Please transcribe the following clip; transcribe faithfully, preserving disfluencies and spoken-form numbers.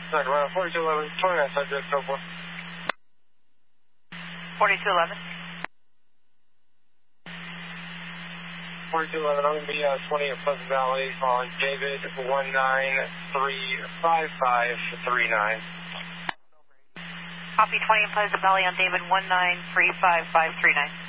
Sacramento, forty-two eleven, twenty-nine subject, so forth. forty-two eleven. forty-two eleven, I'm going to be uh, twenty at Pleasant Valley on David one nine three five five three nine. Copy twenty in Pleasant Valley on David one nine three five five three nine.